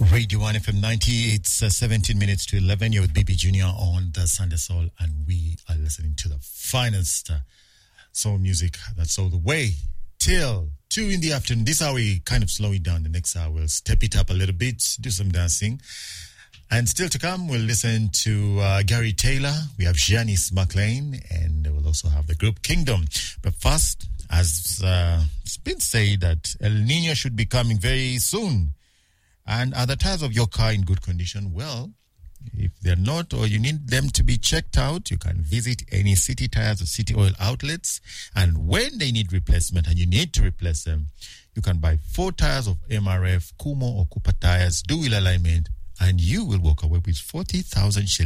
Radio 1 FM 90, it's 17 minutes to 11. You're with BB Junior on the Sunday Soul, and we are listening to the finest soul music that's all the way till 2 in the afternoon. This hour we kind of slow it down. The next hour we'll step it up a little bit, do some dancing. And still to come, we'll listen to Gary Taylor. We have Janice McLean, and we'll also have the group Kingdom. But first, as it's been said that El Nino should be coming very soon. And are the tires of your car in good condition? Well, if they're not, or you need them to be checked out, you can visit any City Tires or City Oil outlets. And when they need replacement and you need to replace them, you can buy 4 tires of MRF, Kumo or Cooper tires, do wheel alignment, and you will walk away with 40,000 shillings.